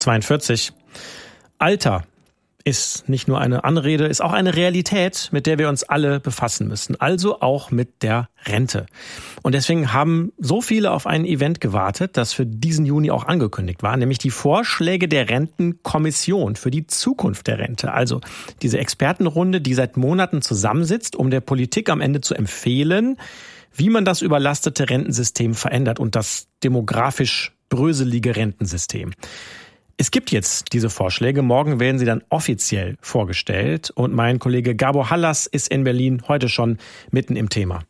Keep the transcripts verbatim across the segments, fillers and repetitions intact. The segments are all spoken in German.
zweiundvierzig. Alter ist nicht nur eine Anrede, ist auch eine Realität, mit der wir uns alle befassen müssen. Also auch mit der Rente. Und deswegen haben so viele auf ein Event gewartet, das für diesen Juni auch angekündigt war, nämlich die Vorschläge der Rentenkommission für die Zukunft der Rente. Also diese Expertenrunde, die seit Monaten zusammensitzt, um der Politik am Ende zu empfehlen, wie man das überlastete Rentensystem verändert und das demografisch bröselige Rentensystem. Es gibt jetzt diese Vorschläge. Morgen werden sie dann offiziell vorgestellt. Und mein Kollege Gabor Hallas ist in Berlin heute schon mitten im Thema.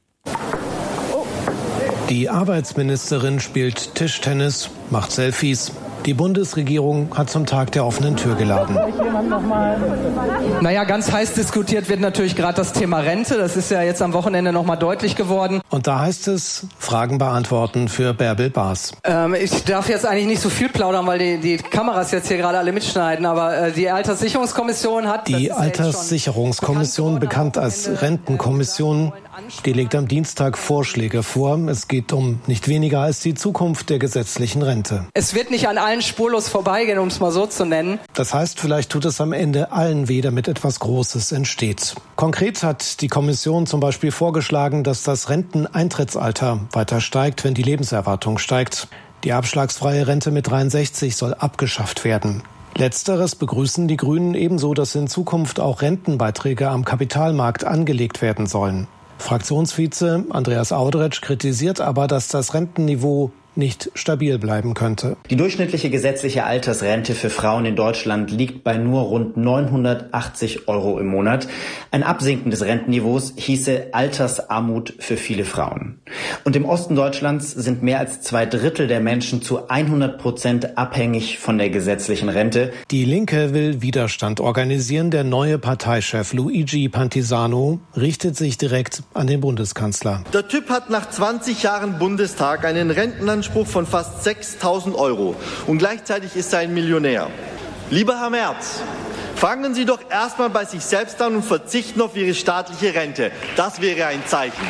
Die Arbeitsministerin spielt Tischtennis, macht Selfies. Die Bundesregierung hat zum Tag der offenen Tür geladen. Naja, ganz heiß diskutiert wird natürlich gerade das Thema Rente. Das ist ja jetzt am Wochenende nochmal deutlich geworden. Und da heißt es, Fragen beantworten für Bärbel Baas. Ähm, ich darf jetzt eigentlich nicht so viel plaudern, weil die, die Kameras jetzt hier gerade alle mitschneiden. Aber äh, die Alterssicherungskommission hat... Die Alterssicherungskommission, bekannt als Rentenkommission, die legt am Dienstag Vorschläge vor. Es geht um nicht weniger als die Zukunft der gesetzlichen Rente. Es wird nicht an allen spurlos vorbeigehen, um es mal so zu nennen. Das heißt, vielleicht tut es am Ende allen weh, damit etwas Großes entsteht. Konkret hat die Kommission zum Beispiel vorgeschlagen, dass das Renteneintrittsalter weiter steigt, wenn die Lebenserwartung steigt. Die abschlagsfreie Rente mit dreiundsechzig soll abgeschafft werden. Letzteres begrüßen die Grünen ebenso, dass in Zukunft auch Rentenbeiträge am Kapitalmarkt angelegt werden sollen. Fraktionsvize Andreas Audretsch kritisiert aber, dass das Rentenniveau nicht stabil bleiben könnte. Die durchschnittliche gesetzliche Altersrente für Frauen in Deutschland liegt bei nur rund neunhundertachtzig Euro im Monat. Ein Absinken des Rentenniveaus hieße Altersarmut für viele Frauen. Und im Osten Deutschlands sind mehr als zwei Drittel der Menschen zu hundert Prozent abhängig von der gesetzlichen Rente. Die Linke will Widerstand organisieren. Der neue Parteichef Luigi Pantisano richtet sich direkt an den Bundeskanzler. Der Typ hat nach zwanzig Jahren Bundestag einen Rentenanspruch von fast sechstausend Euro und gleichzeitig ist er ein Millionär. Lieber Herr Merz, fangen Sie doch erstmal bei sich selbst an und verzichten auf Ihre staatliche Rente. Das wäre ein Zeichen.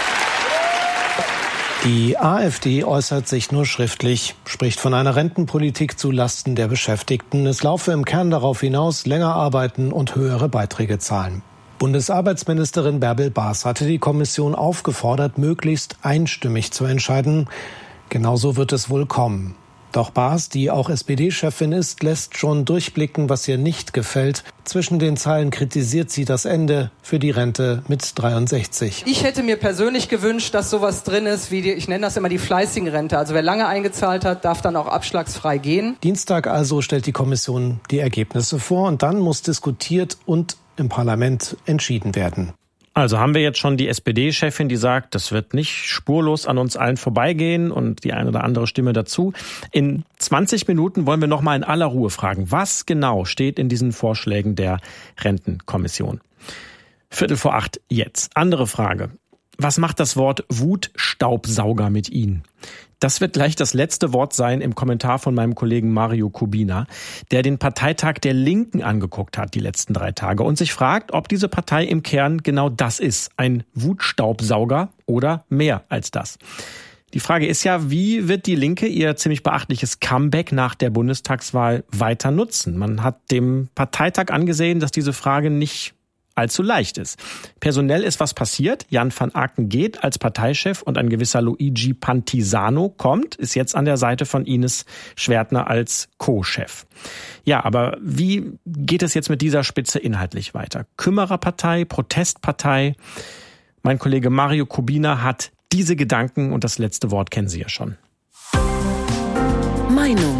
Die AfD äußert sich nur schriftlich, spricht von einer Rentenpolitik zu Lasten der Beschäftigten. Es laufe im Kern darauf hinaus, länger arbeiten und höhere Beiträge zahlen. Bundesarbeitsministerin Bärbel Baas hatte die Kommission aufgefordert, möglichst einstimmig zu entscheiden. Genauso wird es wohl kommen. Doch Baas, die auch S P D-Chefin ist, lässt schon durchblicken, was ihr nicht gefällt. Zwischen den Zeilen kritisiert sie das Ende für die Rente mit dreiundsechzig. Ich hätte mir persönlich gewünscht, dass sowas drin ist, wie die, ich nenne das immer die fleißigen Rente. Also wer lange eingezahlt hat, darf dann auch abschlagsfrei gehen. Dienstag also stellt die Kommission die Ergebnisse vor und dann muss diskutiert und im Parlament entschieden werden. Also haben wir jetzt schon die S P D-Chefin, die sagt, das wird nicht spurlos an uns allen vorbeigehen und die eine oder andere Stimme dazu. In zwanzig Minuten wollen wir noch mal in aller Ruhe fragen, was genau steht in diesen Vorschlägen der Rentenkommission. Viertel vor acht jetzt. Andere Frage. Was macht das Wort Wutstaubsauger mit Ihnen? Das wird gleich das letzte Wort sein im Kommentar von meinem Kollegen Mario Kubina, der den Parteitag der Linken angeguckt hat die letzten drei Tage und sich fragt, ob diese Partei im Kern genau das ist, ein Wutstaubsauger oder mehr als das. Die Frage ist ja, wie wird die Linke ihr ziemlich beachtliches Comeback nach der Bundestagswahl weiter nutzen? Man hat dem Parteitag angesehen, dass diese Frage nicht allzu leicht ist. Personell ist was passiert. Jan van Aken geht als Parteichef und ein gewisser Luigi Pantisano kommt, ist jetzt an der Seite von Ines Schwertner als Co-Chef. Ja, aber wie geht es jetzt mit dieser Spitze inhaltlich weiter? Kümmererpartei, Protestpartei? Mein Kollege Mario Kubina hat diese Gedanken und das letzte Wort kennen Sie ja schon. Meinung.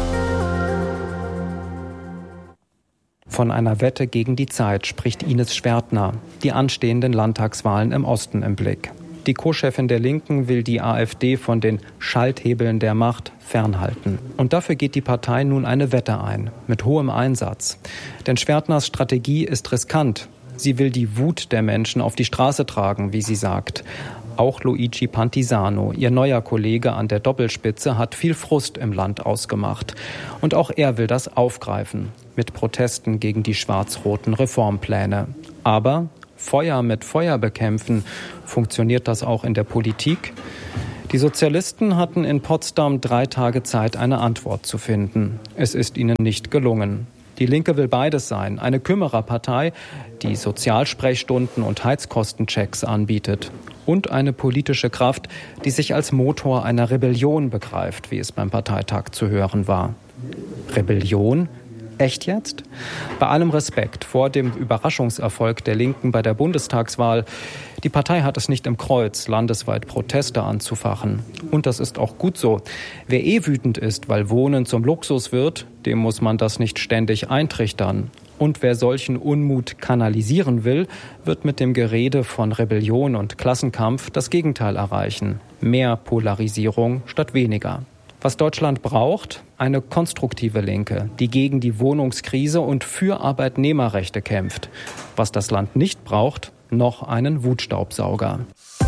Von einer Wette gegen die Zeit spricht Ines Schwertner, die anstehenden Landtagswahlen im Osten im Blick. Die Co-Chefin der Linken will die AfD von den Schalthebeln der Macht fernhalten. Und dafür geht die Partei nun eine Wette ein, mit hohem Einsatz. Denn Schwertners Strategie ist riskant. Sie will die Wut der Menschen auf die Straße tragen, wie sie sagt. Auch Luigi Pantisano, ihr neuer Kollege an der Doppelspitze, hat viel Frust im Land ausgemacht. Und auch er will das aufgreifen, mit Protesten gegen die schwarz-roten Reformpläne. Aber Feuer mit Feuer bekämpfen, funktioniert das auch in der Politik? Die Sozialisten hatten in Potsdam drei Tage Zeit, eine Antwort zu finden. Es ist ihnen nicht gelungen. Die Linke will beides sein. Eine Kümmererpartei, die Sozialsprechstunden und Heizkostenchecks anbietet. Und eine politische Kraft, die sich als Motor einer Rebellion begreift, wie es beim Parteitag zu hören war. Rebellion? Echt jetzt? Bei allem Respekt vor dem Überraschungserfolg der Linken bei der Bundestagswahl. Die Partei hat es nicht im Kreuz, landesweit Proteste anzufachen. Und das ist auch gut so. Wer eh wütend ist, weil Wohnen zum Luxus wird, dem muss man das nicht ständig eintrichtern. Und wer solchen Unmut kanalisieren will, wird mit dem Gerede von Rebellion und Klassenkampf das Gegenteil erreichen. Mehr Polarisierung statt weniger. Was Deutschland braucht? Eine konstruktive Linke, die gegen die Wohnungskrise und für Arbeitnehmerrechte kämpft. Was das Land nicht braucht? Noch einen Wutstaubsauger.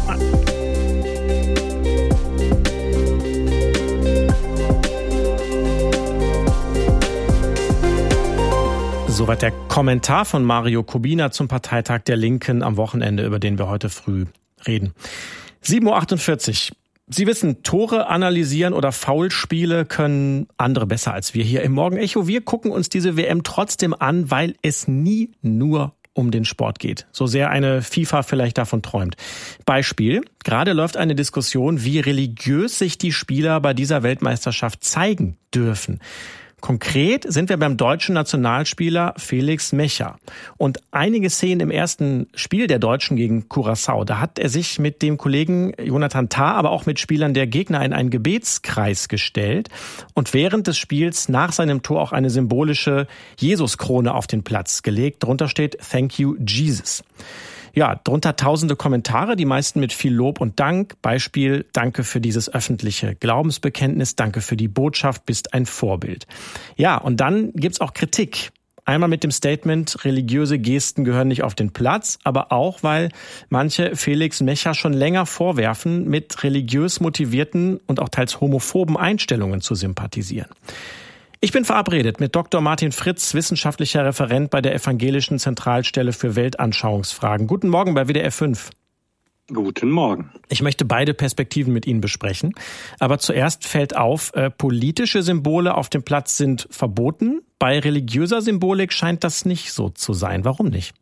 Soweit der Kommentar von Mario Kubina zum Parteitag der Linken am Wochenende, über den wir heute früh reden. sieben Uhr achtundvierzig. Sie wissen, Tore analysieren oder Foulspiele können andere besser als wir hier im Morgenecho. Wir gucken uns diese W M trotzdem an, weil es nie nur um den Sport geht. So sehr eine FIFA vielleicht davon träumt. Beispiel: Gerade läuft eine Diskussion, wie religiös sich die Spieler bei dieser Weltmeisterschaft zeigen dürfen. Konkret sind wir beim deutschen Nationalspieler Felix Mecha. Und einige Szenen im ersten Spiel der Deutschen gegen Curaçao, da hat er sich mit dem Kollegen Jonathan Tah, aber auch mit Spielern der Gegner in einen Gebetskreis gestellt und während des Spiels nach seinem Tor auch eine symbolische Jesuskrone auf den Platz gelegt. Drunter steht "Thank you, Jesus". Ja, drunter tausende Kommentare, die meisten mit viel Lob und Dank. Beispiel: Danke für dieses öffentliche Glaubensbekenntnis, danke für die Botschaft, bist ein Vorbild. Ja, und dann gibt's auch Kritik. Einmal mit dem Statement, religiöse Gesten gehören nicht auf den Platz, aber auch, weil manche Felix Mecha schon länger vorwerfen, mit religiös motivierten und auch teils homophoben Einstellungen zu sympathisieren. Ich bin verabredet mit Doktor Martin Fritz, wissenschaftlicher Referent bei der Evangelischen Zentralstelle für Weltanschauungsfragen. Guten Morgen bei W D R fünf. Guten Morgen. Ich möchte beide Perspektiven mit Ihnen besprechen. Aber zuerst fällt auf, äh, politische Symbole auf dem Platz sind verboten. Bei religiöser Symbolik scheint das nicht so zu sein. Warum nicht?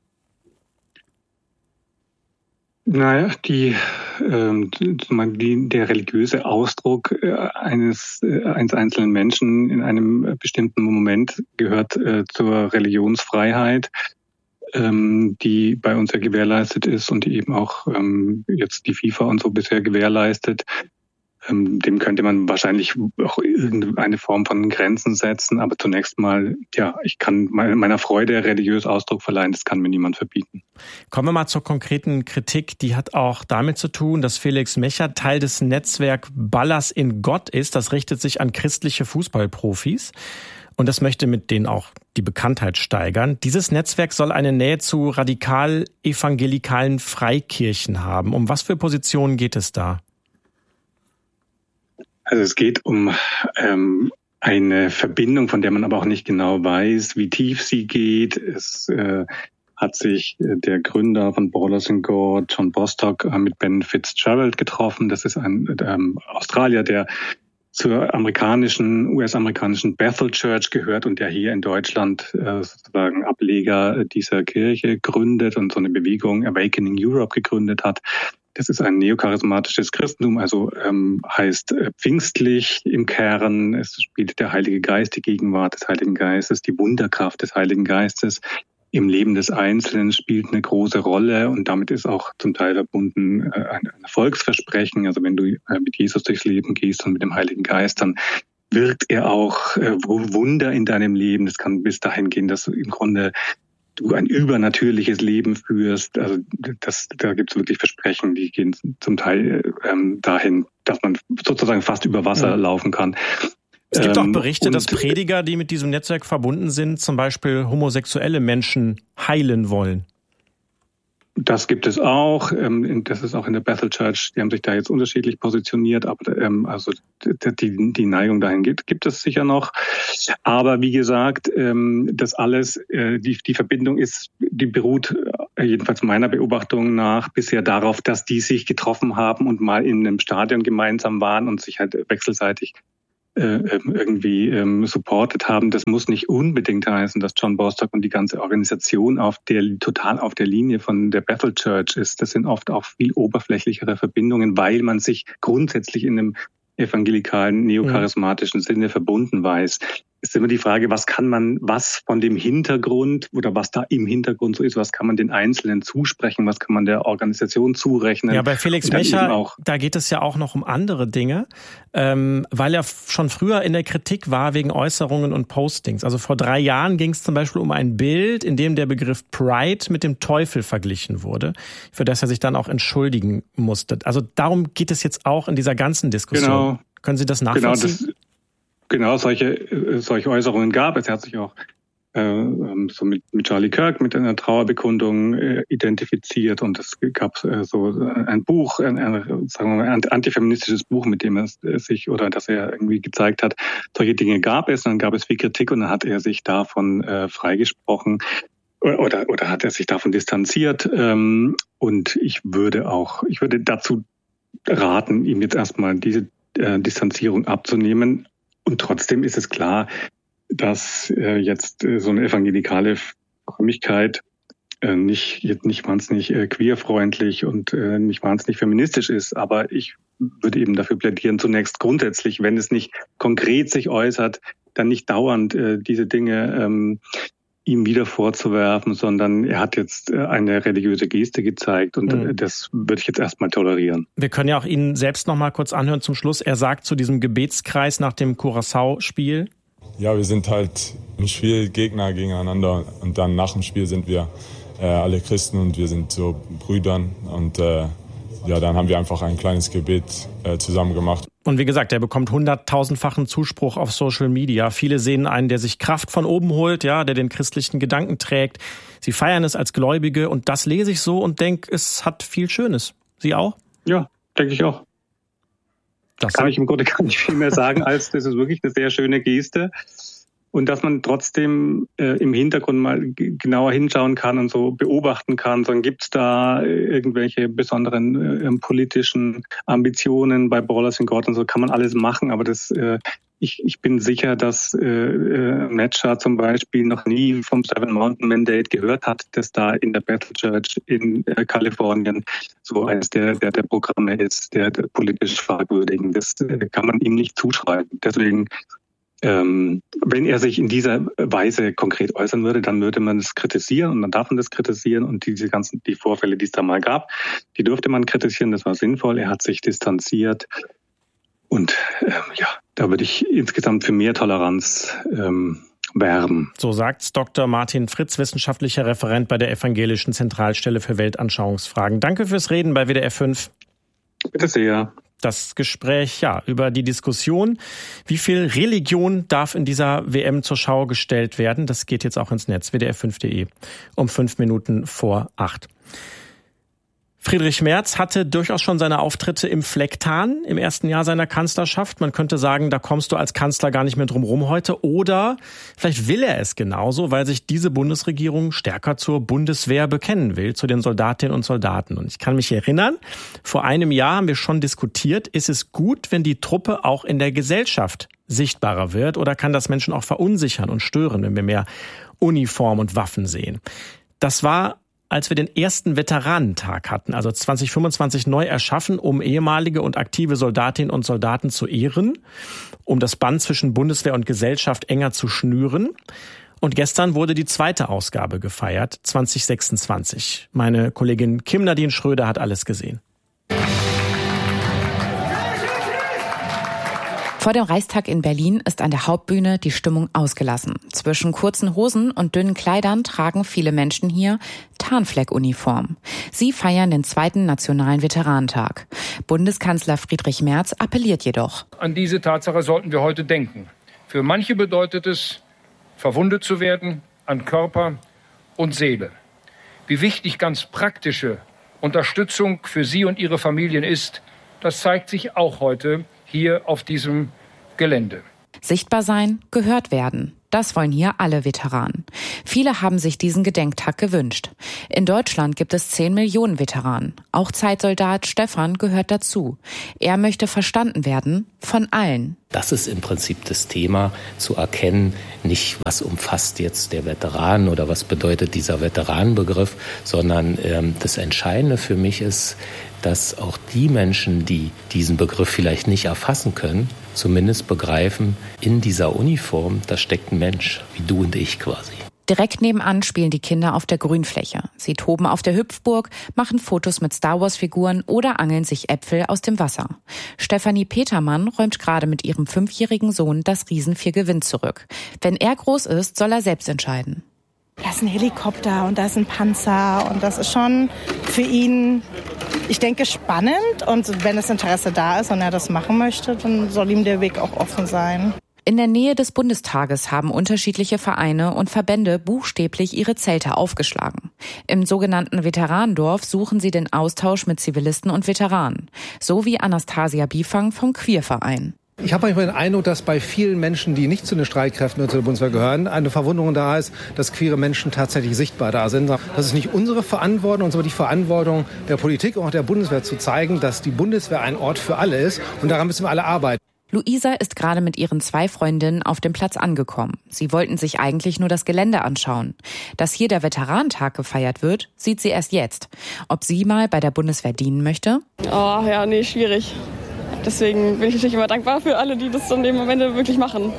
Naja, die, ähm, die, der religiöse Ausdruck äh, eines, äh, eines einzelnen Menschen in einem bestimmten Moment gehört äh, zur Religionsfreiheit, ähm, die bei uns ja gewährleistet ist und die eben auch ähm, jetzt die FIFA und so bisher gewährleistet. Ähm, dem könnte man wahrscheinlich auch irgendeine Form von Grenzen setzen, aber zunächst mal, ja, ich kann meiner Freude religiös Ausdruck verleihen, das kann mir niemand verbieten. Kommen wir mal zur konkreten Kritik, die hat auch damit zu tun, dass Felix Mecha Teil des Netzwerks Ballers in Gott ist. Das richtet sich an christliche Fußballprofis und das möchte mit denen auch die Bekanntheit steigern. Dieses Netzwerk soll eine Nähe zu radikal-evangelikalen Freikirchen haben. Um was für Positionen geht es da? Also es geht um ähm, eine Verbindung, von der man aber auch nicht genau weiß, wie tief sie geht. Es äh, hat sich der Gründer von Ballers in God, John Bostock, äh, mit Ben Fitzgerald getroffen. Das ist ein ähm, Australier, der zur amerikanischen, U S-amerikanischen Bethel Church gehört und der hier in Deutschland äh, sozusagen Ableger dieser Kirche gründet und so eine Bewegung Awakening Europe gegründet hat. Das ist ein neocharismatisches Christentum, also ähm, heißt äh, pfingstlich im Kern. Es spielt der Heilige Geist, die Gegenwart des Heiligen Geistes, die Wunderkraft des Heiligen Geistes im Leben des Einzelnen spielt eine große Rolle und damit ist auch zum Teil verbunden äh, ein, ein Erfolgsversprechen. Also wenn du äh, mit Jesus durchs Leben gehst und mit dem Heiligen Geist, dann wirkt er auch äh, Wunder in deinem Leben. Das kann bis dahin gehen, dass du im Grunde du ein übernatürliches Leben führst. Also das, da gibt es wirklich Versprechen, die gehen zum Teil ähm, dahin, dass man sozusagen fast über Wasser ja. laufen kann. Es gibt ähm, auch Berichte, dass Prediger, die mit diesem Netzwerk verbunden sind, zum Beispiel homosexuelle Menschen heilen wollen. Das gibt es auch. Das ist auch in der Bethel Church. Die haben sich da jetzt unterschiedlich positioniert, aber also die, die Neigung dahin gibt, gibt es sicher noch. Aber wie gesagt, das alles, die, die Verbindung ist, die beruht jedenfalls meiner Beobachtung nach, bisher darauf, dass die sich getroffen haben und mal in einem Stadion gemeinsam waren und sich halt wechselseitig äh, irgendwie ähm, supportet haben. Das muss nicht unbedingt heißen, dass John Bostock und die ganze Organisation auf der total auf der Linie von der Bethel Church ist. Das sind oft auch viel oberflächlichere Verbindungen, weil man sich grundsätzlich in einem evangelikalen, neocharismatischen Sinne verbunden weiß. Ist immer die Frage, was kann man, was von dem Hintergrund oder was da im Hintergrund so ist, was kann man den Einzelnen zusprechen, was kann man der Organisation zurechnen. Ja, bei Felix Mecher, da geht es ja auch noch um andere Dinge, ähm, weil er schon früher in der Kritik war wegen Äußerungen und Postings. Also vor drei Jahren ging es zum Beispiel um ein Bild, in dem der Begriff Pride mit dem Teufel verglichen wurde, für das er sich dann auch entschuldigen musste. Also darum geht es jetzt auch in dieser ganzen Diskussion. Genau. Können Sie das nachvollziehen? Genau, das Genau, solche, solche Äußerungen gab es. Er hat sich auch äh, so mit, mit Charlie Kirk, mit einer Trauerbekundung äh, identifiziert. Und es gab äh, so ein Buch, ein, ein, sagen wir mal, ein antifeministisches Buch, mit dem er sich, oder das er irgendwie gezeigt hat. Solche Dinge gab es, dann gab es viel Kritik und dann hat er sich davon äh, freigesprochen. Oder, oder hat er sich davon distanziert. Ähm, und ich würde auch, ich würde dazu raten, ihm jetzt erstmal diese äh, Distanzierung abzunehmen. Und trotzdem ist es klar, dass äh, jetzt äh, so eine evangelikale Frömmigkeit äh, nicht jetzt nicht wahnsinnig äh, queerfreundlich und äh, nicht wahnsinnig feministisch ist. Aber ich würde eben dafür plädieren, zunächst grundsätzlich, wenn es nicht konkret sich äußert, dann nicht dauernd äh, diese Dinge ähm, ihm wieder vorzuwerfen, sondern er hat jetzt eine religiöse Geste gezeigt und mhm. das würde ich jetzt erstmal tolerieren. Wir können ja auch ihn selbst noch mal kurz anhören zum Schluss. Er sagt zu diesem Gebetskreis nach dem Curaçao-Spiel: Ja, wir sind halt im Spiel Gegner gegeneinander und dann nach dem Spiel sind wir äh, alle Christen und wir sind so Brüdern und äh, ja, dann haben wir einfach ein kleines Gebet äh, zusammen gemacht. Und wie gesagt, er bekommt hunderttausendfachen Zuspruch auf Social Media. Viele sehen einen, der sich Kraft von oben holt, ja, der den christlichen Gedanken trägt. Sie feiern es als Gläubige und das lese ich so und denke, es hat viel Schönes. Sie auch? Ja, denke ich auch. Das kann ich im Grunde gar nicht viel mehr sagen, als das ist wirklich eine sehr schöne Geste. Und dass man trotzdem äh, im Hintergrund mal g- genauer hinschauen kann und so beobachten kann, sondern gibt es da äh, irgendwelche besonderen äh, politischen Ambitionen bei Ballers in God und so, kann man alles machen, aber das äh, ich, ich bin sicher, dass äh, äh, Mecher zum Beispiel noch nie vom Seven Mountain Mandate gehört hat, das da in der Bethel Church in äh, Kalifornien so eines der, der, der Programme ist, der, der politisch fragwürdigen. Das äh, kann man ihm nicht zuschreiben. Deswegen Ähm, wenn er sich in dieser Weise konkret äußern würde, dann würde man es kritisieren und dann darf man das kritisieren und diese ganzen, die Vorfälle, die es da mal gab, die durfte man kritisieren, das war sinnvoll, er hat sich distanziert und ähm, ja, da würde ich insgesamt für mehr Toleranz ähm, werben. So sagt's Doktor Martin Fritz, wissenschaftlicher Referent bei der Evangelischen Zentralstelle für Weltanschauungsfragen. Danke fürs Reden bei W D R fünf. Bitte sehr. Das Gespräch, ja, über die Diskussion, wie viel Religion darf in dieser W M zur Schau gestellt werden, das geht jetzt auch ins Netz, W D R fünf punkt de, um fünf Minuten vor acht. Friedrich Merz hatte durchaus schon seine Auftritte im Flecktarn im ersten Jahr seiner Kanzlerschaft. Man könnte sagen, da kommst du als Kanzler gar nicht mehr drum rum heute. Oder vielleicht will er es genauso, weil sich diese Bundesregierung stärker zur Bundeswehr bekennen will, zu den Soldatinnen und Soldaten. Und ich kann mich erinnern, vor einem Jahr haben wir schon diskutiert, ist es gut, wenn die Truppe auch in der Gesellschaft sichtbarer wird? Oder kann das Menschen auch verunsichern und stören, wenn wir mehr Uniform und Waffen sehen? Das war, als wir den ersten Veteranentag hatten, also zwanzig fünfundzwanzig neu erschaffen, um ehemalige und aktive Soldatinnen und Soldaten zu ehren, um das Band zwischen Bundeswehr und Gesellschaft enger zu schnüren. Und gestern wurde die zweite Ausgabe gefeiert, zwanzig sechsundzwanzig. Meine Kollegin Kim Nadine Schröder hat alles gesehen. Vor dem Reichstag in Berlin ist an der Hauptbühne die Stimmung ausgelassen. Zwischen kurzen Hosen und dünnen Kleidern tragen viele Menschen hier Tarnfleckuniform. Sie feiern den zweiten Nationalen Veteranentag. Bundeskanzler Friedrich Merz appelliert jedoch: An diese Tatsache sollten wir heute denken. Für manche bedeutet es, verwundet zu werden an Körper und Seele. Wie wichtig ganz praktische Unterstützung für Sie und Ihre Familien ist, das zeigt sich auch heute hier auf diesem Gelände. Sichtbar sein, gehört werden. Das wollen hier alle Veteranen. Viele haben sich diesen Gedenktag gewünscht. In Deutschland gibt es zehn Millionen Veteranen. Auch Zeitsoldat Stefan gehört dazu. Er möchte verstanden werden von allen. Das ist im Prinzip das Thema, zu erkennen, nicht was umfasst jetzt der Veteran oder was bedeutet dieser Veteranenbegriff, sondern ähm, das Entscheidende für mich ist, dass auch die Menschen, die diesen Begriff vielleicht nicht erfassen können, zumindest begreifen, in dieser Uniform, da steckt ein Mensch, wie du und ich quasi. Direkt nebenan spielen die Kinder auf der Grünfläche. Sie toben auf der Hüpfburg, machen Fotos mit Star-Wars-Figuren oder angeln sich Äpfel aus dem Wasser. Stefanie Petermann räumt gerade mit ihrem fünfjährigen Sohn das Riesenviergewinn zurück. Wenn er groß ist, soll er selbst entscheiden. Da ist ein Helikopter und da ist ein Panzer und das ist schon für ihn, ich denke, spannend. Und wenn das Interesse da ist und er das machen möchte, dann soll ihm der Weg auch offen sein. In der Nähe des Bundestages haben unterschiedliche Vereine und Verbände buchstäblich ihre Zelte aufgeschlagen. Im sogenannten Veteranendorf suchen sie den Austausch mit Zivilisten und Veteranen. So wie Anastasia Bifang vom Queerverein. Ich habe manchmal den Eindruck, dass bei vielen Menschen, die nicht zu den Streitkräften oder zu der Bundeswehr gehören, eine Verwunderung da ist, dass queere Menschen tatsächlich sichtbar da sind. Das ist nicht unsere Verantwortung, sondern die Verantwortung der Politik und auch der Bundeswehr zu zeigen, dass die Bundeswehr ein Ort für alle ist. Und daran müssen wir alle arbeiten. Luisa ist gerade mit ihren zwei Freundinnen auf dem Platz angekommen. Sie wollten sich eigentlich nur das Gelände anschauen. Dass hier der Veteranentag gefeiert wird, sieht sie erst jetzt. Ob sie mal bei der Bundeswehr dienen möchte? Oh ja, nee, schwierig. Deswegen bin ich natürlich immer dankbar für alle, die das dann im Moment wirklich machen.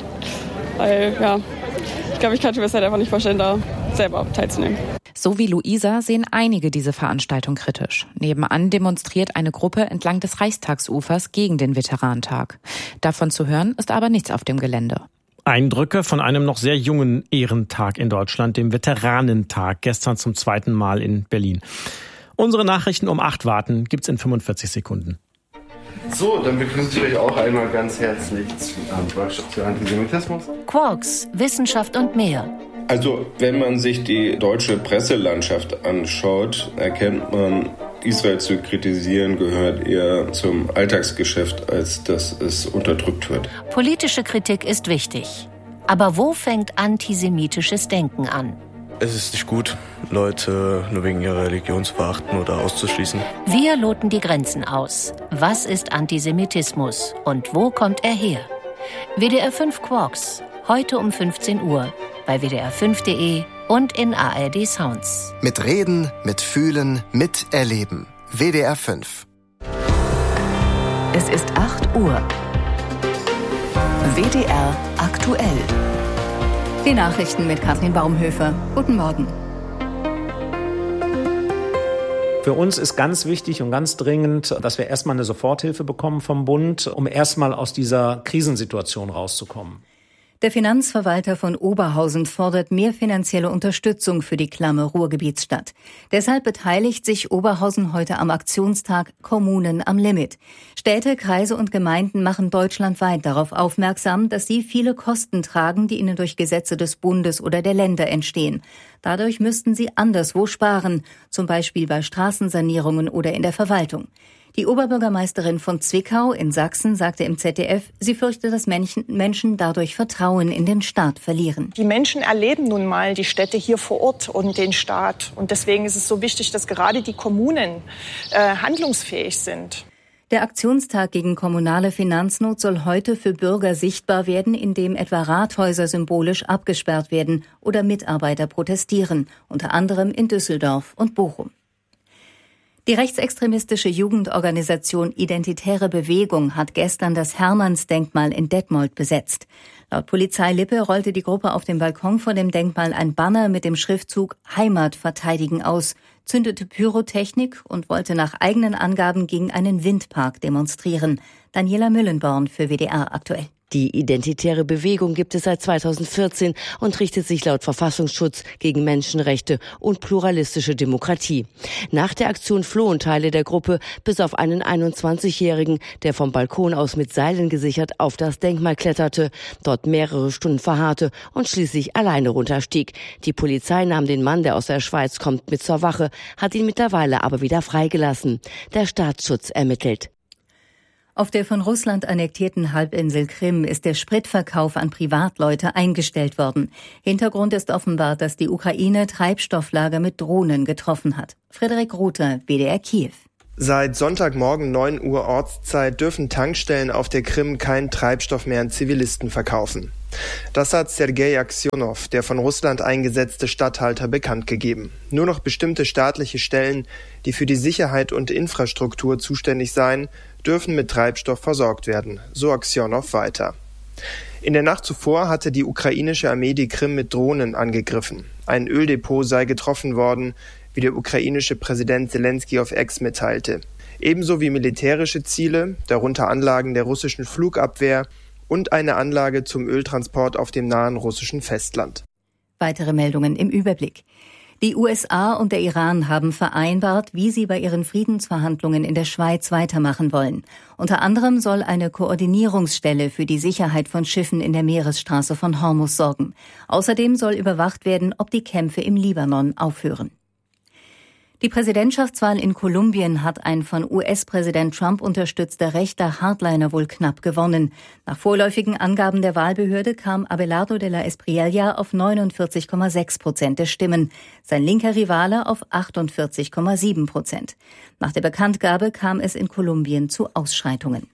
Weil, ja, ich glaube, ich könnte mir das halt einfach nicht vorstellen, da selber teilzunehmen. So wie Luisa sehen einige diese Veranstaltung kritisch. Nebenan demonstriert eine Gruppe entlang des Reichstagsufers gegen den Veteranentag. Davon zu hören ist aber nichts auf dem Gelände. Eindrücke von einem noch sehr jungen Ehrentag in Deutschland, dem Veteranentag, gestern zum zweiten Mal in Berlin. Unsere Nachrichten um acht warten, gibt's in fünfundvierzig Sekunden. So, dann begrüße ich euch auch einmal ganz herzlich zum Workshop zu Antisemitismus. Quarks, Wissenschaft und mehr. Also, wenn man sich die deutsche Presselandschaft anschaut, erkennt man, Israel zu kritisieren gehört eher zum Alltagsgeschäft, als dass es unterdrückt wird. Politische Kritik ist wichtig. Aber wo fängt antisemitisches Denken an? Es ist nicht gut, Leute nur wegen ihrer Religion zu verachten oder auszuschließen. Wir loten die Grenzen aus. Was ist Antisemitismus und wo kommt er her? W D R fünf Quarks, heute um fünfzehn Uhr, bei w d r fünf punkt d e und in A R D Sounds. Mit Reden, mit Fühlen, mit Erleben. W D R fünf. Es ist acht Uhr. W D R aktuell. Die Nachrichten mit Katrin Baumhöfer. Guten Morgen. Für uns ist ganz wichtig und ganz dringend, dass wir erstmal eine Soforthilfe bekommen vom Bund, um erstmal aus dieser Krisensituation rauszukommen. Der Finanzverwalter von Oberhausen fordert mehr finanzielle Unterstützung für die klamme Ruhrgebietsstadt. Deshalb beteiligt sich Oberhausen heute am Aktionstag Kommunen am Limit. Städte, Kreise und Gemeinden machen deutschlandweit darauf aufmerksam, dass sie viele Kosten tragen, die ihnen durch Gesetze des Bundes oder der Länder entstehen. Dadurch müssten sie anderswo sparen, zum Beispiel bei Straßensanierungen oder in der Verwaltung. Die Oberbürgermeisterin von Zwickau in Sachsen sagte im Z D F, sie fürchte, dass Menschen dadurch Vertrauen in den Staat verlieren. Die Menschen erleben nun mal die Städte hier vor Ort und den Staat. Und deswegen ist es so wichtig, dass gerade die Kommunen äh, handlungsfähig sind. Der Aktionstag gegen kommunale Finanznot soll heute für Bürger sichtbar werden, indem etwa Rathäuser symbolisch abgesperrt werden oder Mitarbeiter protestieren, unter anderem in Düsseldorf und Bochum. Die rechtsextremistische Jugendorganisation Identitäre Bewegung hat gestern das Hermannsdenkmal in Detmold besetzt. Laut Polizei Lippe rollte die Gruppe auf dem Balkon vor dem Denkmal ein Banner mit dem Schriftzug Heimat verteidigen aus, zündete Pyrotechnik und wollte nach eigenen Angaben gegen einen Windpark demonstrieren. Daniela Müllenborn für W D R aktuell. Die Identitäre Bewegung gibt es seit zweitausendvierzehn und richtet sich laut Verfassungsschutz gegen Menschenrechte und pluralistische Demokratie. Nach der Aktion flohen Teile der Gruppe, bis auf einen einundzwanzigjährigen, der vom Balkon aus mit Seilen gesichert auf das Denkmal kletterte, dort mehrere Stunden verharrte und schließlich alleine runterstieg. Die Polizei nahm den Mann, der aus der Schweiz kommt, mit zur Wache, hat ihn mittlerweile aber wieder freigelassen. Der Staatsschutz ermittelt. Auf der von Russland annektierten Halbinsel Krim ist der Spritverkauf an Privatleute eingestellt worden. Hintergrund ist offenbar, dass die Ukraine Treibstofflager mit Drohnen getroffen hat. Frederik Rother, W D R Kiew. Seit Sonntagmorgen neun Uhr Ortszeit dürfen Tankstellen auf der Krim keinen Treibstoff mehr an Zivilisten verkaufen. Das hat Sergei Aksionow, der von Russland eingesetzte Statthalter, bekannt gegeben. Nur noch bestimmte staatliche Stellen, die für die Sicherheit und Infrastruktur zuständig seien, dürfen mit Treibstoff versorgt werden, so Aksionow weiter. In der Nacht zuvor hatte die ukrainische Armee die Krim mit Drohnen angegriffen. Ein Öldepot sei getroffen worden, wie der ukrainische Präsident Selenskyj auf X mitteilte. Ebenso wie militärische Ziele, darunter Anlagen der russischen Flugabwehr und eine Anlage zum Öltransport auf dem nahen russischen Festland. Weitere Meldungen im Überblick. Die U S A und der Iran haben vereinbart, wie sie bei ihren Friedensverhandlungen in der Schweiz weitermachen wollen. Unter anderem soll eine Koordinierungsstelle für die Sicherheit von Schiffen in der Meeresstraße von Hormuz sorgen. Außerdem soll überwacht werden, ob die Kämpfe im Libanon aufhören. Die Präsidentschaftswahl in Kolumbien hat ein von U S-Präsident Trump unterstützter rechter Hardliner wohl knapp gewonnen. Nach vorläufigen Angaben der Wahlbehörde kam Abelardo de la Espriella auf neunundvierzig Komma sechs Prozent der Stimmen, sein linker Rivale auf achtundvierzig Komma sieben Prozent. Nach der Bekanntgabe kam es in Kolumbien zu Ausschreitungen.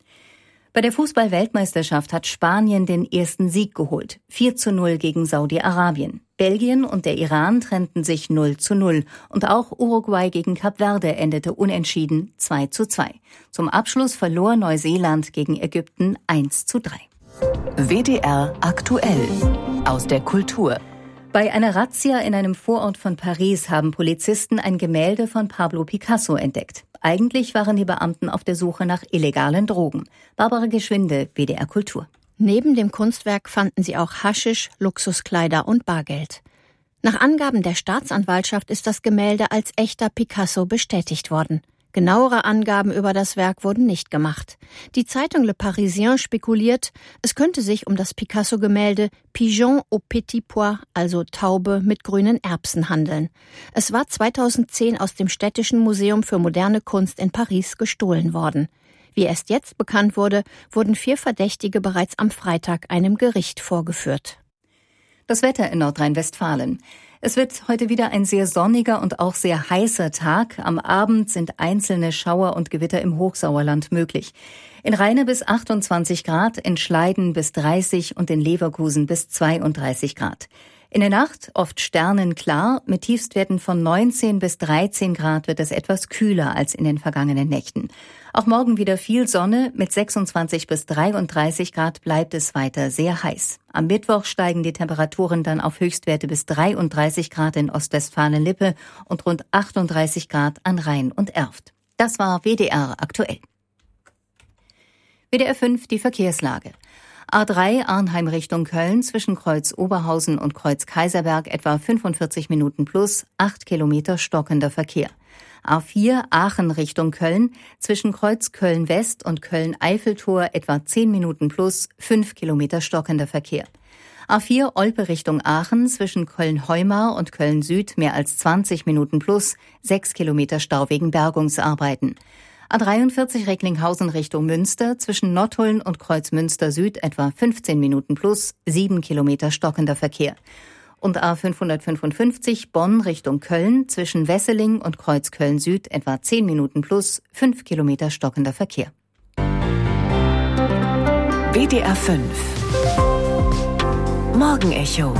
Bei der Fußball-Weltmeisterschaft hat Spanien den ersten Sieg geholt. vier zu null gegen Saudi-Arabien. Belgien und der Iran trennten sich null zu null. Und auch Uruguay gegen Kap Verde endete unentschieden zwei zu zwei. Zum Abschluss verlor Neuseeland gegen Ägypten eins zu drei. W D R aktuell aus der Kultur. Bei einer Razzia in einem Vorort von Paris haben Polizisten ein Gemälde von Pablo Picasso entdeckt. Eigentlich waren die Beamten auf der Suche nach illegalen Drogen. Barbara Geschwinde, W D R Kultur. Neben dem Kunstwerk fanden sie auch Haschisch, Luxuskleider und Bargeld. Nach Angaben der Staatsanwaltschaft ist das Gemälde als echter Picasso bestätigt worden. Genauere Angaben über das Werk wurden nicht gemacht. Die Zeitung Le Parisien spekuliert, es könnte sich um das Picasso-Gemälde Pigeon au petit pois, also Taube mit grünen Erbsen, handeln. Es war zweitausendzehn aus dem Städtischen Museum für moderne Kunst in Paris gestohlen worden. Wie erst jetzt bekannt wurde, wurden vier Verdächtige bereits am Freitag einem Gericht vorgeführt. Das Wetter in Nordrhein-Westfalen. Es wird heute wieder ein sehr sonniger und auch sehr heißer Tag. Am Abend sind einzelne Schauer und Gewitter im Hochsauerland möglich. In Rheine bis achtundzwanzig Grad, in Schleiden bis dreißig und in Leverkusen bis zweiunddreißig Grad. In der Nacht oft sternenklar, mit Tiefstwerten von neunzehn bis dreizehn Grad wird es etwas kühler als in den vergangenen Nächten. Auch morgen wieder viel Sonne, mit sechsundzwanzig bis dreiunddreißig Grad bleibt es weiter sehr heiß. Am Mittwoch steigen die Temperaturen dann auf Höchstwerte bis dreiunddreißig Grad in Ostwestfalen-Lippe und rund achtunddreißig Grad an Rhein und Erft. Das war W D R aktuell. W D R fünf, die Verkehrslage. A drei Arnheim Richtung Köln zwischen Kreuz Oberhausen und Kreuz Kaiserberg etwa fünfundvierzig Minuten plus, acht Kilometer stockender Verkehr. A vier Aachen Richtung Köln zwischen Kreuz Köln West und Köln Eiffeltor etwa zehn Minuten plus, fünf Kilometer stockender Verkehr. A vier Olpe Richtung Aachen zwischen Köln-Heumar und Köln Süd mehr als zwanzig Minuten plus, sechs Kilometer Stau wegen Bergungsarbeiten. A dreiundvierzig Recklinghausen Richtung Münster zwischen Nottuln und Kreuz Münster Süd etwa fünfzehn Minuten plus, sieben Kilometer stockender Verkehr. Und A fünfhundertfünfundfünfzig Bonn Richtung Köln zwischen Wesseling und Kreuz Köln Süd etwa zehn Minuten plus, fünf Kilometer stockender Verkehr. W D R fünf Morgenecho.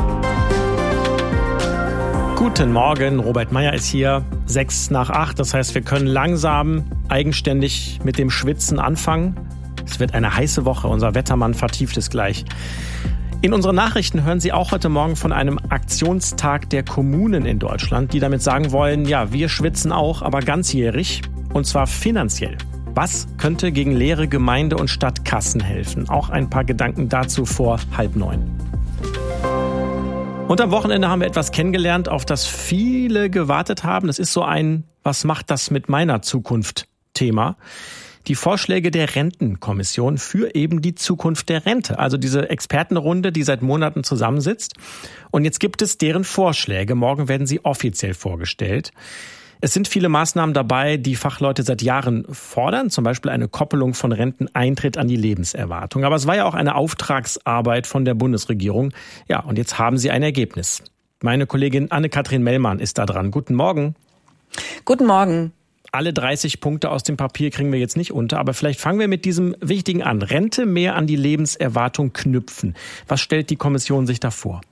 Guten Morgen, Robert Meyer ist hier, sechs nach acht, das heißt, wir können langsam eigenständig mit dem Schwitzen anfangen. Es wird eine heiße Woche, unser Wettermann vertieft es gleich. In unseren Nachrichten hören Sie auch heute Morgen von einem Aktionstag der Kommunen in Deutschland, die damit sagen wollen, ja, wir schwitzen auch, aber ganzjährig, und zwar finanziell. Was könnte gegen leere Gemeinde- und Stadtkassen helfen? Auch ein paar Gedanken dazu vor halb neun. Und am Wochenende haben wir etwas kennengelernt, auf das viele gewartet haben. Das ist so ein "Was macht das mit meiner Zukunft" Thema. Die Vorschläge der Rentenkommission für eben die Zukunft der Rente. Also diese Expertenrunde, die seit Monaten zusammensitzt. Und jetzt gibt es deren Vorschläge. Morgen werden sie offiziell vorgestellt. Es sind viele Maßnahmen dabei, die Fachleute seit Jahren fordern, zum Beispiel eine Koppelung von Renteneintritt an die Lebenserwartung. Aber es war ja auch eine Auftragsarbeit von der Bundesregierung. Ja, und jetzt haben sie ein Ergebnis. Meine Kollegin Anne-Kathrin Mellmann ist da dran. Guten Morgen. Guten Morgen. Alle dreißig Punkte aus dem Papier kriegen wir jetzt nicht unter, aber vielleicht fangen wir mit diesem Wichtigen an. Rente mehr an die Lebenserwartung knüpfen. Was stellt die Kommission sich da vor?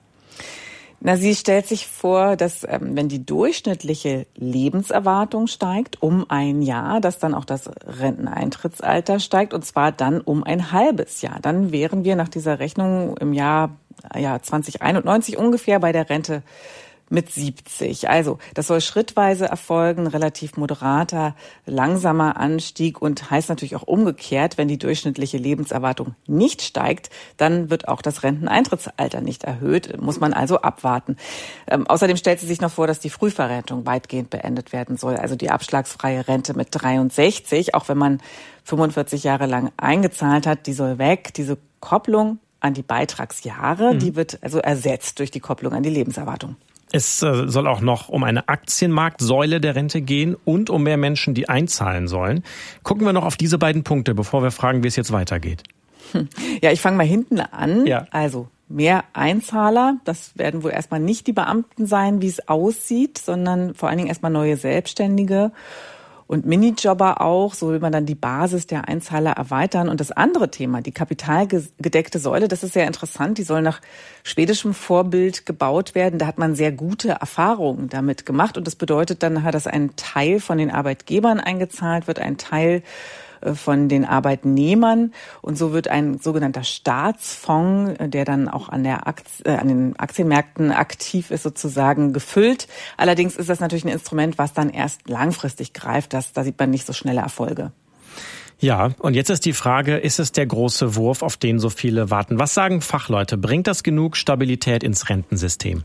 Na, sie stellt sich vor, dass ähm, wenn die durchschnittliche Lebenserwartung steigt um ein Jahr, dass dann auch das Renteneintrittsalter steigt, und zwar dann um ein halbes Jahr. Dann wären wir nach dieser Rechnung im Jahr ja, zwanzig einundneunzig ungefähr bei der Rente mit siebzig. Also das soll schrittweise erfolgen, relativ moderater, langsamer Anstieg, und heißt natürlich auch umgekehrt, wenn die durchschnittliche Lebenserwartung nicht steigt, dann wird auch das Renteneintrittsalter nicht erhöht, muss man also abwarten. Ähm, außerdem stellt sie sich noch vor, dass die Frühverrentung weitgehend beendet werden soll, also die abschlagsfreie Rente mit dreiundsechzig, auch wenn man fünfundvierzig Jahre lang eingezahlt hat, die soll weg. Diese Kopplung an die Beitragsjahre, mhm. die wird also ersetzt durch die Kopplung an die Lebenserwartung. Es soll auch noch um eine Aktienmarktsäule der Rente gehen und um mehr Menschen, die einzahlen sollen. Gucken wir noch auf diese beiden Punkte, bevor wir fragen, wie es jetzt weitergeht. Ja, ich fange mal hinten an. Ja. Also mehr Einzahler, das werden wohl erstmal nicht die Beamten sein, wie es aussieht, sondern vor allen Dingen erstmal neue Selbstständige und Minijobber auch. So will man dann die Basis der Einzahler erweitern. Und das andere Thema, die kapitalgedeckte Säule, das ist sehr interessant. Die soll nach schwedischem Vorbild gebaut werden. Da hat man sehr gute Erfahrungen damit gemacht. Und das bedeutet dann, dass ein Teil von den Arbeitgebern eingezahlt wird, ein Teil von den Arbeitnehmern, und so wird ein sogenannter Staatsfonds, der dann auch an der Aktie, äh, an den Aktienmärkten aktiv ist, sozusagen gefüllt. Allerdings ist das natürlich ein Instrument, was dann erst langfristig greift. Das, da sieht man nicht so schnelle Erfolge. Ja, und jetzt ist die Frage, ist es der große Wurf, auf den so viele warten? Was sagen Fachleute? Bringt das genug Stabilität ins Rentensystem?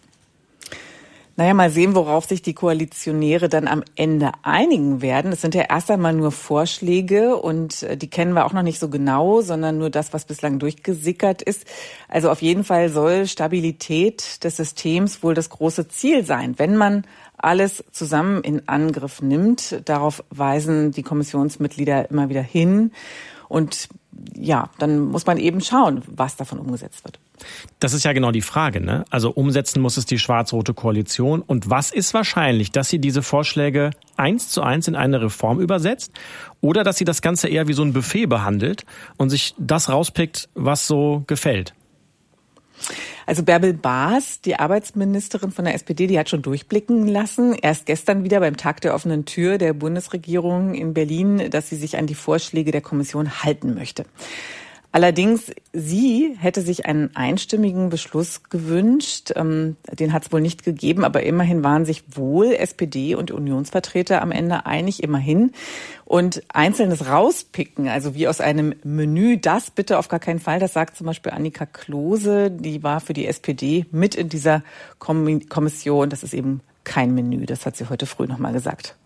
Naja, mal sehen, worauf sich die Koalitionäre dann am Ende einigen werden. Es sind ja erst einmal nur Vorschläge, und die kennen wir auch noch nicht so genau, sondern nur das, was bislang durchgesickert ist. Also auf jeden Fall soll Stabilität des Systems wohl das große Ziel sein, wenn man alles zusammen in Angriff nimmt. Darauf weisen die Kommissionsmitglieder immer wieder hin. Und ja, dann muss man eben schauen, was davon umgesetzt wird. Das ist ja genau die Frage, ne? Also umsetzen muss es die schwarz-rote Koalition. Und was ist wahrscheinlich, dass sie diese Vorschläge eins zu eins in eine Reform übersetzt, oder dass sie das Ganze eher wie so ein Buffet behandelt und sich das rauspickt, was so gefällt? Also Bärbel Baas, die Arbeitsministerin von der S P D, die hat schon durchblicken lassen, erst gestern wieder beim Tag der offenen Tür der Bundesregierung in Berlin, dass sie sich an die Vorschläge der Kommission halten möchte. Allerdings, sie hätte sich einen einstimmigen Beschluss gewünscht. Den hat es wohl nicht gegeben, aber immerhin waren sich wohl S P D und Unionsvertreter am Ende einig, immerhin. Und Einzelnes rauspicken, also wie aus einem Menü, das bitte auf gar keinen Fall. Das sagt zum Beispiel Annika Klose, die war für die S P D mit in dieser Kommission. Das ist eben kein Menü, das hat sie heute früh nochmal gesagt.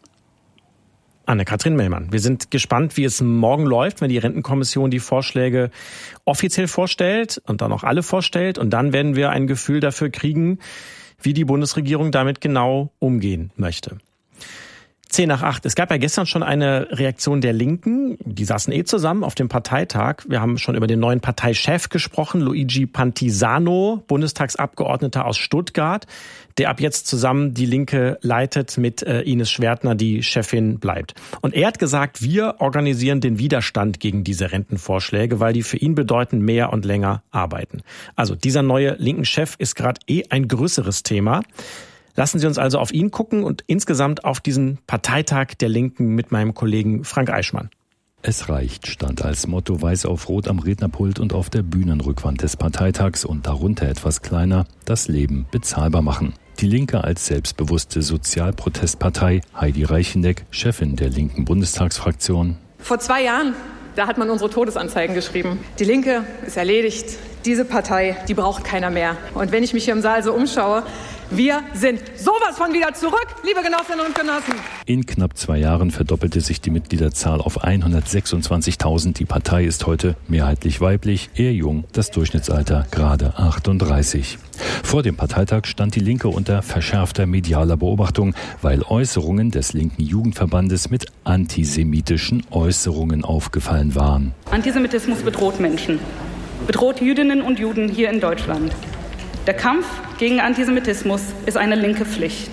Anne-Kathrin Mellmann. Wir sind gespannt, wie es morgen läuft, wenn die Rentenkommission die Vorschläge offiziell vorstellt und dann auch alle vorstellt. Und dann werden wir ein Gefühl dafür kriegen, wie die Bundesregierung damit genau umgehen möchte. Zehn nach acht. Es gab ja gestern schon eine Reaktion der Linken. Die saßen eh zusammen auf dem Parteitag. Wir haben schon über den neuen Parteichef gesprochen, Luigi Pantisano, Bundestagsabgeordneter aus Stuttgart, der ab jetzt zusammen die Linke leitet mit äh, Ines Schwertner, die Chefin bleibt. Und er hat gesagt, wir organisieren den Widerstand gegen diese Rentenvorschläge, weil die für ihn bedeuten, mehr und länger arbeiten. Also dieser neue linken Chef ist gerade eh ein größeres Thema. Lassen Sie uns also auf ihn gucken und insgesamt auf diesen Parteitag der Linken mit meinem Kollegen Frank Eichmann. Es reicht stand als Motto weiß auf rot am Rednerpult und auf der Bühnenrückwand des Parteitags und darunter etwas kleiner: das Leben bezahlbar machen. Die Linke als selbstbewusste Sozialprotestpartei, Heidi Reicheneck, Chefin der linken Bundestagsfraktion. Vor zwei Jahren, da hat man unsere Todesanzeigen geschrieben. Die Linke ist erledigt. Diese Partei, die braucht keiner mehr. Und wenn ich mich hier im Saal so umschaue, wir sind sowas von wieder zurück, liebe Genossinnen und Genossen. In knapp zwei Jahren verdoppelte sich die Mitgliederzahl auf hundertsechsundzwanzigtausend. Die Partei ist heute mehrheitlich weiblich, eher jung, das Durchschnittsalter gerade achtunddreißig. Vor dem Parteitag stand die Linke unter verschärfter medialer Beobachtung, weil Äußerungen des linken Jugendverbandes mit antisemitischen Äußerungen aufgefallen waren. Antisemitismus bedroht Menschen, bedroht Jüdinnen und Juden hier in Deutschland. Der Kampf gegen Antisemitismus ist eine linke Pflicht.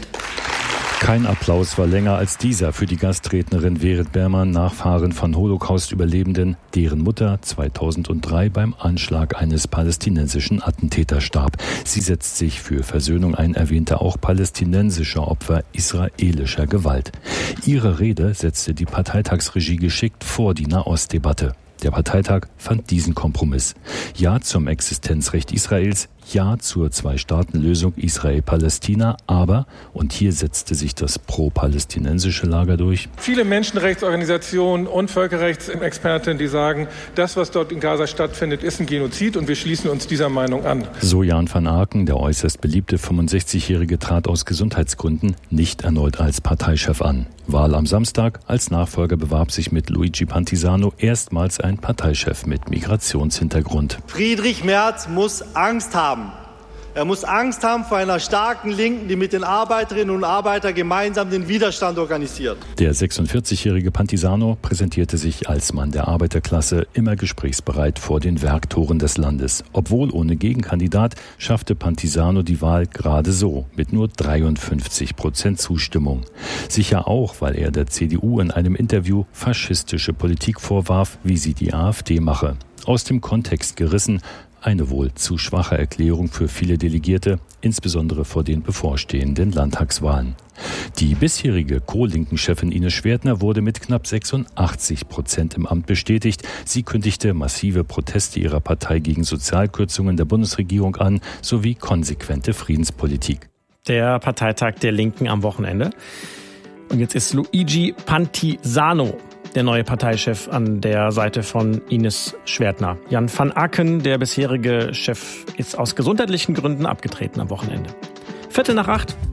Kein Applaus war länger als dieser für die Gastrednerin Verit Berman, Nachfahren von Holocaust-Überlebenden, deren Mutter zweitausenddrei beim Anschlag eines palästinensischen Attentäters starb. Sie setzt sich für Versöhnung ein, erwähnte auch palästinensische Opfer israelischer Gewalt. Ihre Rede setzte die Parteitagsregie geschickt vor die Nahostdebatte. Der Parteitag fand diesen Kompromiss. Ja zum Existenzrecht Israels, ja zur Zwei-Staaten-Lösung Israel-Palästina, aber, und hier setzte sich das pro-palästinensische Lager durch, viele Menschenrechtsorganisationen und Völkerrechtsexperten, die sagen, das, was dort in Gaza stattfindet, ist ein Genozid und wir schließen uns dieser Meinung an. So Jan van Aken, der äußerst beliebte fünfundsechzigjährige, trat aus Gesundheitsgründen nicht erneut als Parteichef an. Wahl am Samstag, als Nachfolger bewarb sich mit Luigi Pantisano erstmals ein Parteichef mit Migrationshintergrund. Friedrich Merz muss Angst haben. Er muss Angst haben vor einer starken Linken, die mit den Arbeiterinnen und Arbeitern gemeinsam den Widerstand organisiert. Der sechsundvierzigjährige Pantisano präsentierte sich als Mann der Arbeiterklasse, immer gesprächsbereit vor den Werktoren des Landes. Obwohl ohne Gegenkandidat schaffte Pantisano die Wahl gerade so, mit nur dreiundfünfzig Prozent Zustimmung. Sicher auch, weil er der C D U in einem Interview faschistische Politik vorwarf, wie sie die AfD mache. Aus dem Kontext gerissen, eine wohl zu schwache Erklärung für viele Delegierte, insbesondere vor den bevorstehenden Landtagswahlen. Die bisherige Co-Linken-Chefin Ines Schwertner wurde mit knapp sechsundachtzig Prozent im Amt bestätigt. Sie kündigte massive Proteste ihrer Partei gegen Sozialkürzungen der Bundesregierung an, sowie konsequente Friedenspolitik. Der Parteitag der Linken am Wochenende. Und jetzt ist Luigi Pantisano der neue Parteichef an der Seite von Ines Schwertner. Jan van Aken, der bisherige Chef, ist aus gesundheitlichen Gründen abgetreten am Wochenende. Viertel nach acht.